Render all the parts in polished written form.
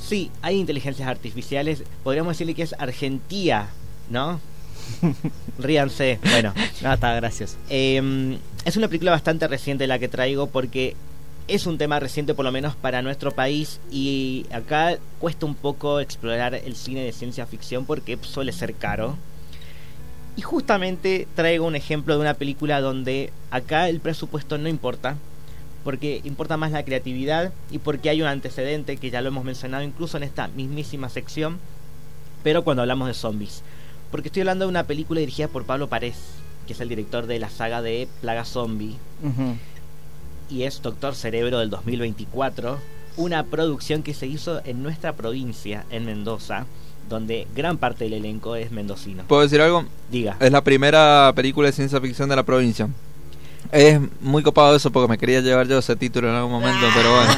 Sí, hay inteligencias artificiales, podríamos decirle que es Argentía, ¿no? Ríanse. Bueno, No, está gracioso. es una película bastante reciente la que traigo porque es un tema reciente por lo menos para nuestro país, y acá cuesta un poco explorar el cine de ciencia ficción porque suele ser caro. Y justamente traigo un ejemplo de una película donde acá el presupuesto no importa, porque importa más la creatividad y porque hay un antecedente que ya lo hemos mencionado incluso en esta mismísima sección, pero cuando hablamos de zombies. Porque estoy hablando de una película dirigida por Pablo Parés, que es el director de la saga de Plaga Zombie, y es Doctor Cerebro del 2024, una producción que se hizo en nuestra provincia, en Mendoza, donde gran parte del elenco es mendocino. ¿Puedo decir algo? Diga. Es la primera película de ciencia ficción de la provincia. Es muy copado eso porque me quería llevar yo ese título en algún momento, pero bueno.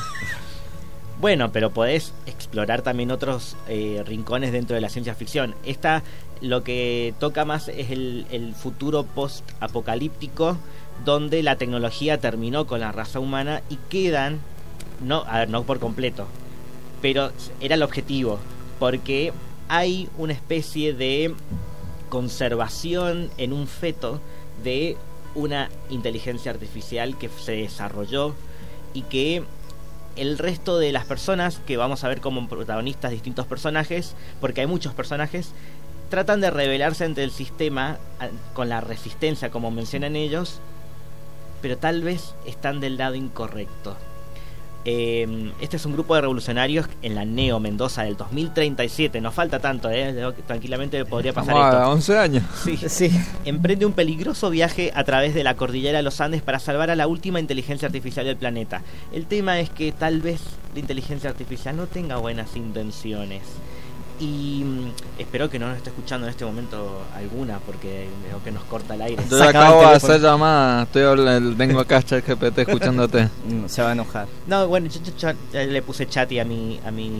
Bueno, pero podés explorar también otros rincones dentro de la ciencia ficción. Esta lo que toca más es el futuro post-apocalíptico, donde la tecnología terminó con la raza humana y quedan, no por completo, pero era el objetivo, porque hay una especie de conservación en un feto de una inteligencia artificial que se desarrolló y que el resto de las personas, que vamos a ver como protagonistas distintos personajes, porque hay muchos personajes, tratan de rebelarse ante el sistema con la resistencia, como mencionan ellos, pero tal vez están del lado incorrecto. Este es un grupo de revolucionarios en la Neo Mendoza del 2037. Nos falta tanto, tranquilamente podría pasar esto. A 11 años. Sí. Emprende un peligroso viaje a través de la cordillera de los Andes para salvar a la última inteligencia artificial del planeta. El tema es que tal vez la inteligencia artificial no tenga buenas intenciones. Y espero que no nos esté escuchando en este momento alguna, porque veo que nos corta el aire. Yo acabo de hacer llamada, tengo acá ChatGPT escuchándote. Se va a enojar. No, bueno, yo le puse Chati a mi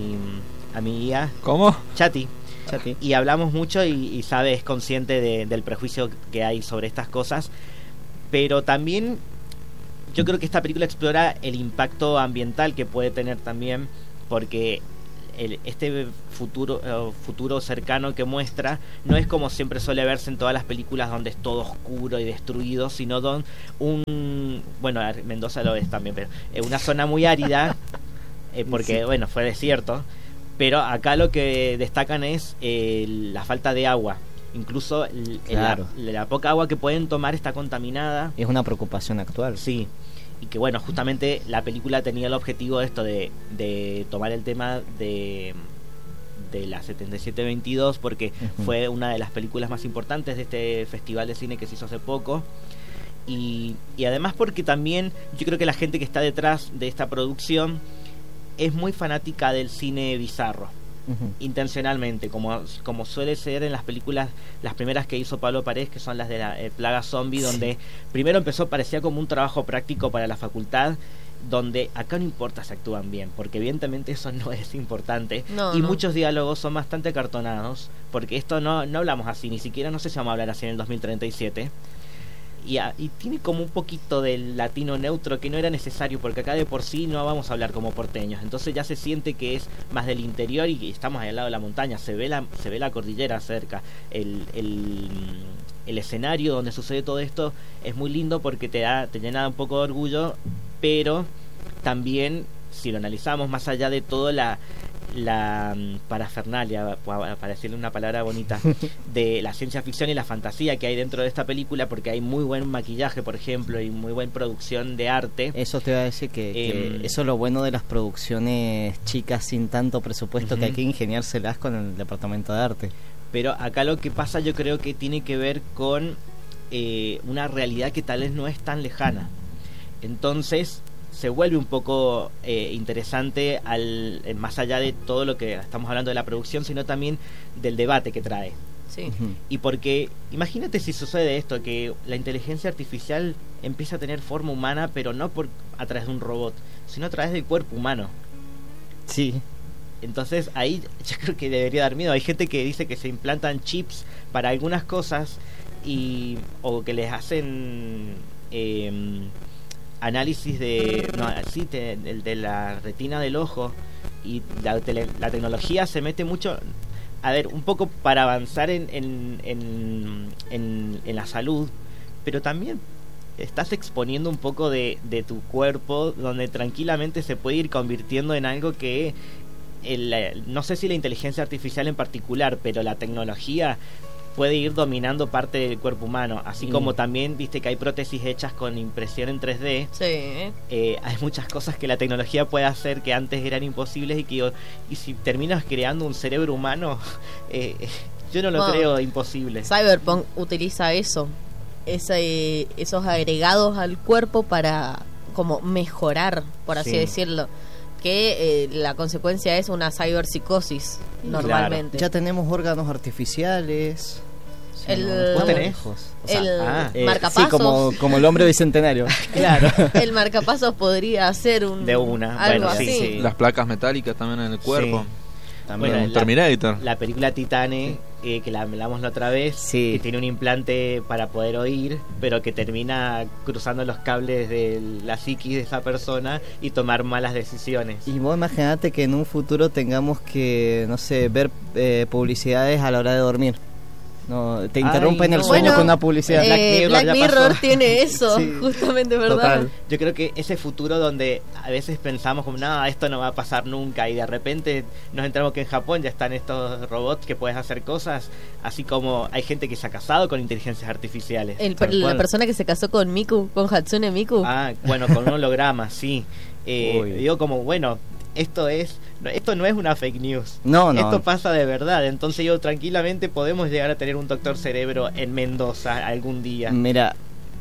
IA. ¿Cómo? Chati. Y hablamos mucho y sabe, es consciente del prejuicio que hay sobre estas cosas. Pero también yo creo que esta película explora el impacto ambiental que puede tener también, porque este futuro cercano que muestra no es como siempre suele verse en todas las películas, donde es todo oscuro y destruido, sino bueno, Mendoza lo es también, pero una zona muy árida, porque bueno, fue desierto, pero acá lo que destacan es la falta de agua. Incluso claro, la poca agua que pueden tomar está contaminada. Es una preocupación actual. Sí. Y que bueno, justamente la película tenía el objetivo de tomar el tema de la 7722, porque fue una de las películas más importantes de este festival de cine que se hizo hace poco, y además porque también yo creo que la gente que está detrás de esta producción es muy fanática del cine bizarro. Intencionalmente, como suele ser en las películas, las primeras que hizo Pablo Parés, que son las de la Plaga Zombie, donde primero parecía como un trabajo práctico para la facultad, donde acá no importa si actúan bien, porque evidentemente eso no es importante, muchos diálogos son bastante acartonados, porque esto no hablamos así, ni siquiera, no sé si vamos a hablar así en el 2037. Y tiene como un poquito del latino neutro que no era necesario, porque acá de por sí no vamos a hablar como porteños, entonces ya se siente que es más del interior y estamos al lado de la montaña, se ve la cordillera cerca, el escenario donde sucede todo esto es muy lindo porque te llena un poco de orgullo, pero también, si lo analizamos más allá de toda la parafernalia, para decirle una palabra bonita, de la ciencia ficción y la fantasía que hay dentro de esta película, porque hay muy buen maquillaje, por ejemplo, y muy buena producción de arte. Eso te iba a decir que eso es lo bueno de las producciones chicas sin tanto presupuesto, que hay que ingeniárselas con el departamento de arte. Pero acá lo que pasa, yo creo que tiene que ver con una realidad que tal vez no es tan lejana. Entonces se vuelve un poco interesante más allá de todo lo que estamos hablando de la producción, sino también del debate que trae. Sí. Y porque imagínate si sucede esto, que la inteligencia artificial empieza a tener forma humana, pero no a través de un robot, sino a través del cuerpo humano. Sí. Entonces ahí yo creo que debería dar miedo. Hay gente que dice que se implantan chips para algunas cosas o que les hacen análisis de la retina del ojo, y la tecnología se mete mucho, a ver, un poco para avanzar en la salud, pero también estás exponiendo un poco de tu cuerpo, donde tranquilamente se puede ir convirtiendo en algo que no sé si la inteligencia artificial en particular, pero la tecnología puede ir dominando parte del cuerpo humano, así como también viste que hay prótesis hechas con impresión en 3D. Sí. Hay muchas cosas que la tecnología puede hacer que antes eran imposibles y si terminas creando un cerebro humano, yo no lo creo imposible. Cyberpunk utiliza eso, esos agregados al cuerpo para como mejorar, por así decirlo, que la consecuencia es una ciberpsicosis normalmente. Ya tenemos órganos artificiales. ¿Vos tenés? El marcapasos. Sí, como el hombre bicentenario. Claro. El marcapasos podría ser algo bueno, así. Sí. Las placas metálicas también en el cuerpo. Sí. También bueno, Terminator. La película Titane, que la hablamos la otra vez, que tiene un implante para poder oír, pero que termina cruzando los cables de la psiquis de esa persona y tomar malas decisiones. Y vos imaginate que en un futuro tengamos que, no sé, ver publicidades a la hora de dormir. No, te interrumpen el sueño con una publicidad. Black Mirror tiene eso, justamente, ¿verdad? Total. Yo creo que ese futuro donde a veces pensamos como, no, esto no va a pasar nunca, y de repente nos enteramos que en Japón ya están estos robots que puedes hacer cosas, así como hay gente que se ha casado con inteligencias artificiales. La persona que se casó con Miku, con Hatsune Miku. Bueno, con un holograma, sí. Digo como, bueno, esto no es una fake news. No. Esto pasa de verdad. Entonces tranquilamente podemos llegar a tener un doctor cerebro en Mendoza algún día. Mira,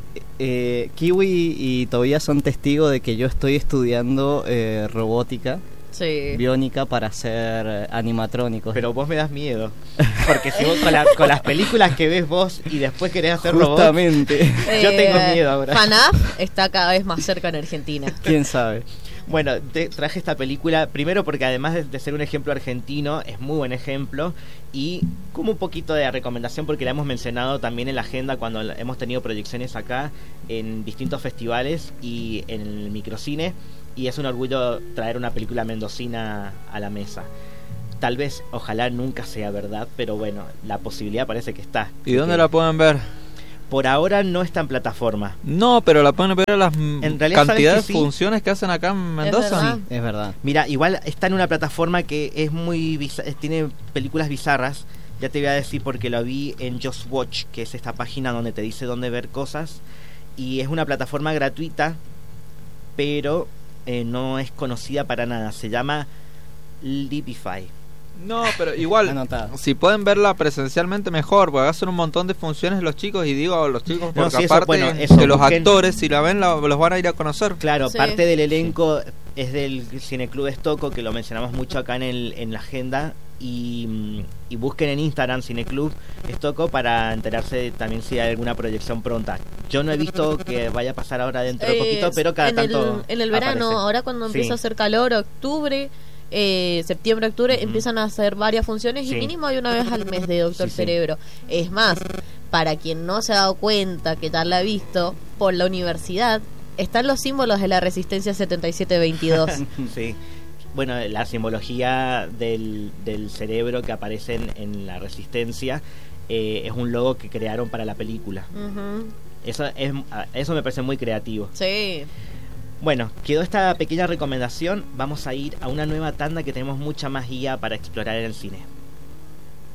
Kiwi y Tobías son testigos de que yo estoy estudiando robótica. Sí. Biónica para hacer animatrónicos. Pero vos me das miedo. Porque si vos con las películas que ves vos y después querés hacer justamente robots, yo tengo miedo ahora. FNAF está cada vez más cerca en Argentina. ¿Quién sabe? Bueno, traje esta película primero porque además de ser un ejemplo argentino, es muy buen ejemplo, y como un poquito de recomendación porque la hemos mencionado también en la agenda cuando hemos tenido proyecciones acá en distintos festivales y en el microcine, y es un orgullo traer una película mendocina a la mesa. Tal vez, ojalá nunca sea verdad, pero bueno, la posibilidad parece que está. ¿Y dónde la pueden ver? Por ahora no está en plataforma. No, pero la pueden ver a las cantidad de sí, funciones que hacen acá en Mendoza. Sí, es verdad. Mira, igual está en una plataforma que es muy tiene películas bizarras. Ya te voy a decir porque lo vi en Just Watch, que es esta página donde te dice dónde ver cosas. Y es una plataforma gratuita, pero no es conocida para nada. Se llama Libify. No, pero igual, si pueden verla presencialmente mejor, porque hacen un montón de funciones los chicos, y digo los chicos porque aparte que los actores, si la ven, los van a ir a conocer. Claro, parte del elenco es del Cineclub Estoco, que lo mencionamos mucho acá en la agenda, y busquen en Instagram Cineclub Estoco para enterarse también si hay alguna proyección pronta. Yo no he visto que vaya a pasar ahora dentro de poquito, pero cada tanto en el verano, aparece. Ahora cuando empieza a hacer calor, octubre, septiembre, octubre, empiezan a hacer varias funciones y mínimo hay una vez al mes de Doctor Cerebro. Es más, para quien no se ha dado cuenta que tal la ha visto, por la universidad están los símbolos de la Resistencia 7722. Sí. Bueno, la simbología del cerebro que aparecen en la Resistencia es un logo que crearon para la película. Eso me parece muy creativo. Sí. Bueno, quedó esta pequeña recomendación. Vamos a ir a una nueva tanda que tenemos mucha más guía para explorar en el cine.